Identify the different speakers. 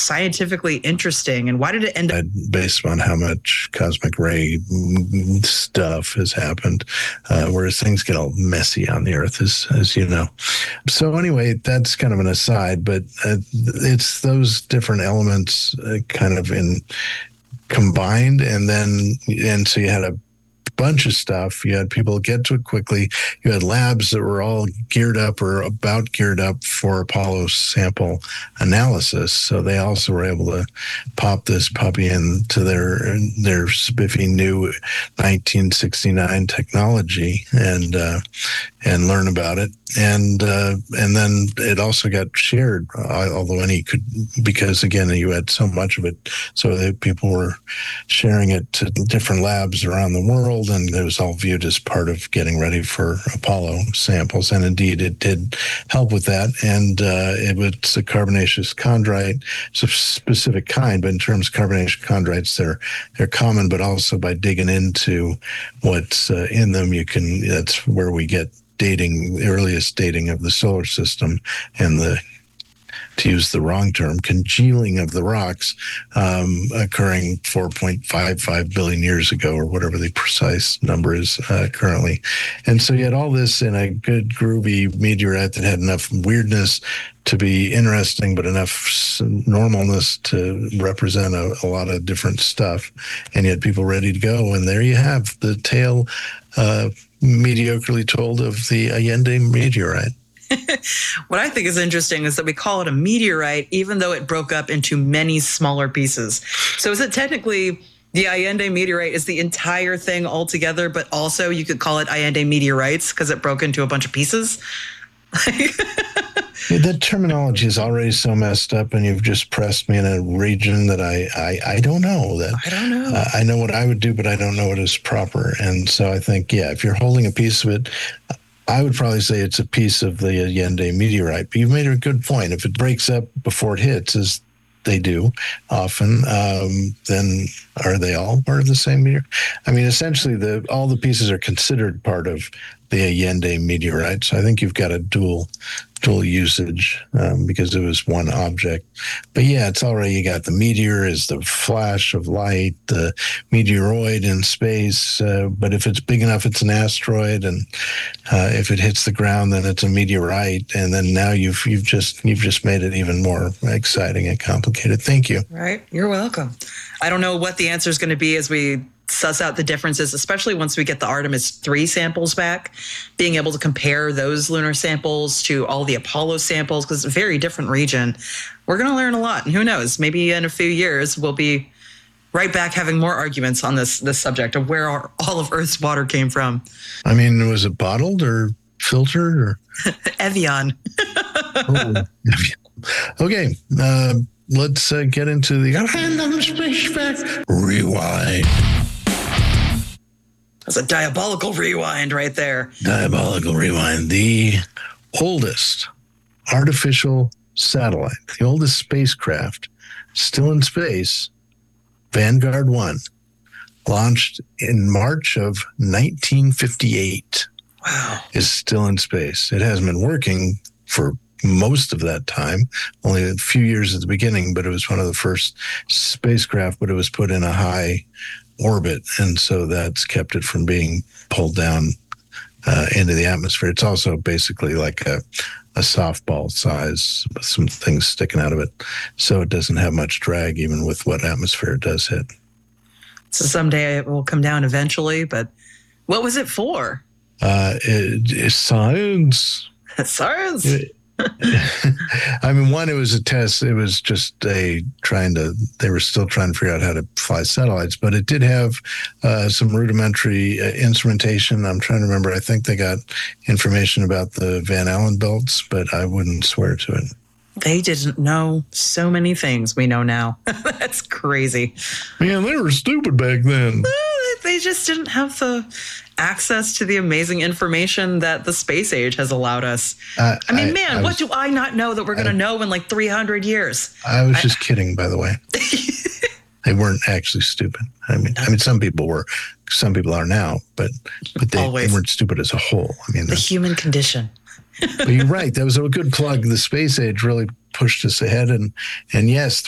Speaker 1: scientifically interesting, and why did it end up
Speaker 2: based on how much cosmic ray stuff has happened, whereas things get all messy on the Earth, as you know. So anyway, that's kind of an aside, but it's those different elements kind of combined, and so you had a bunch of stuff. You had people get to it quickly. You had labs that were all geared up or about geared up for Apollo sample analysis. So they also were able to pop this puppy into their spiffy new 1969 technology and learn about it. And then it also got shared, although because again, you had so much of it, so that people were sharing it to different labs around the world, and it was all viewed as part of getting ready for Apollo samples. And indeed, it did help with that. And it was a carbonaceous chondrite. It's a specific kind, but in terms of carbonaceous chondrites, they're common, but also by digging into what's in them, that's where we get the earliest dating of the solar system, and to use the wrong term, congealing of the rocks occurring 4.55 billion years ago, or whatever the precise number is currently. And so you had all this in a good groovy meteorite that had enough weirdness to be interesting, but enough normalness to represent a lot of different stuff. And you had people ready to go. And there you have the tale mediocrely told of the Allende meteorite.
Speaker 1: What I think is interesting is that we call it a meteorite, even though it broke up into many smaller pieces. So is it technically the Allende meteorite is the entire thing altogether, but also you could call it Allende meteorites because it broke into a bunch of pieces?
Speaker 2: The terminology is already so messed up, and you've just pressed me in a region that I don't know. I don't know. I know what I would do, but I don't know what is proper. And so I think, if you're holding a piece of it, I would probably say it's a piece of the Allende meteorite. But you've made a good point. If it breaks up before it hits, as they do often, then are they all part of the same meteor? I mean, essentially, all the pieces are considered part of the Allende meteorite. So I think you've got a dual usage because it was one object. But it's already, you got the meteor is the flash of light, the meteoroid in space. But if it's big enough, it's an asteroid, and if it hits the ground, then it's a meteorite. And then now you've just made it even more exciting and complicated. Thank you.
Speaker 1: Right, you're welcome. I don't know what the answer is going to be as we suss out the differences, especially once we get the Artemis 3 samples back, being able to compare those lunar samples to all the Apollo samples, because it's a very different region. We're going to learn a lot. And who knows, maybe in a few years, we'll be right back having more arguments on this subject of where all of Earth's water came from.
Speaker 2: I mean, was it bottled or filtered or?
Speaker 1: Evian.
Speaker 2: Okay. Let's get into the random space fact rewind.
Speaker 1: That's a diabolical rewind right there.
Speaker 2: Diabolical rewind. The oldest artificial satellite, the oldest spacecraft still in space, Vanguard 1, launched in March of 1958.
Speaker 1: Wow.
Speaker 2: Is still in space. It hasn't been working for most of that time, only a few years at the beginning, but it was one of the first spacecraft, but it was put in a high orbit, and so that's kept it from being pulled down into the atmosphere. It's also basically like a softball size with some things sticking out of it, so it doesn't have much drag even with what atmosphere it does hit.
Speaker 1: So someday it will come down eventually, but what was it for?
Speaker 2: It's science.
Speaker 1: Science?
Speaker 2: I mean, one, it was a test. It was just they were still trying to figure out how to fly satellites, but it did have some rudimentary instrumentation. I'm trying to remember. I think they got information about the Van Allen belts, but I wouldn't swear to it.
Speaker 1: They didn't know so many things we know now. That's crazy.
Speaker 2: Man, they were stupid back then.
Speaker 1: They just didn't have the access to the amazing information that the space age has allowed us. What do I not know that we're going to know in like 300 years?
Speaker 2: I was just kidding, by the way. They weren't actually stupid. I mean, some people were. Some people are now, but they weren't stupid as a whole. I mean,
Speaker 1: the human condition.
Speaker 2: But you're right. That was a good plug. The space age really pushed us ahead. And yes,